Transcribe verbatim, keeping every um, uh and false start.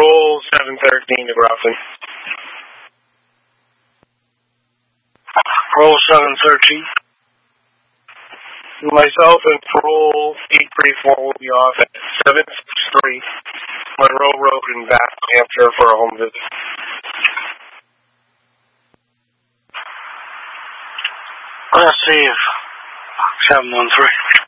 Parole seven thirteen to Grafton. Parole seven thirteen. Myself and Parole eight thirty-four will be off at seven sixty-three Monroe Road in Bath, New Hampshire for a home visit. Let's see if seven one three.